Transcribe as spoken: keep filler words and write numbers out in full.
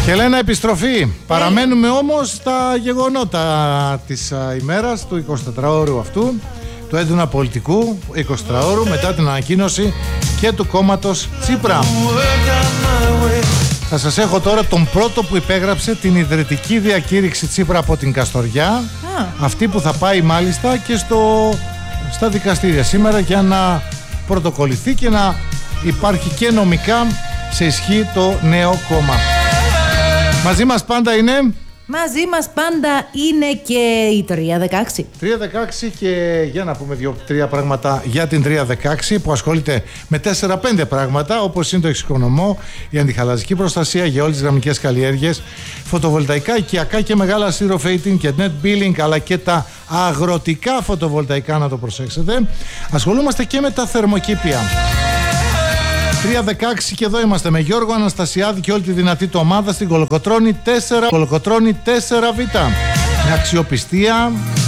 Χελένα, επιστροφή. Hey. Παραμένουμε όμως στα γεγονότα της α, ημέρας του εικοσιτετράωρου αυτού, του έντονα πολιτικού εικοσιτετράωρου, μετά την ανακοίνωση και του κόμματος Τσίπρα. Θα σας έχω τώρα τον πρώτο που υπέγραψε την ιδρυτική διακήρυξη Τσίπρα από την Καστοριά, ah. αυτή που θα πάει μάλιστα και στο, στα δικαστήρια σήμερα για να πρωτοκολληθεί και να υπάρχει και νομικά σε ισχύ το νέο κόμμα. Μαζί μας πάντα είναι... Μαζί μας πάντα είναι και η τρία δεκαέξι. τρία δεκαέξι και για να πούμε δύο-τρία πράγματα για την τρία δεκαέξι που ασχολείται με τέσσερα πέντε πράγματα, όπως είναι το εξοικονομό, η αντιχαλαζική προστασία για όλες τις γραμμικές καλλιέργειες, φωτοβολταϊκά, οικιακά και μεγάλα zero fading και net billing, αλλά και τα αγροτικά φωτοβολταϊκά, να το προσέξετε. Ασχολούμαστε και με τα θερμοκήπια. τρία δεκαέξι και εδώ είμαστε με Γιώργο Αναστασιάδη και όλη τη δυνατή του ομάδα στην Κολοκοτρώνη τέσσερα, Κολοκοτρώνη τέσσερα Β. Με αξιοπιστία,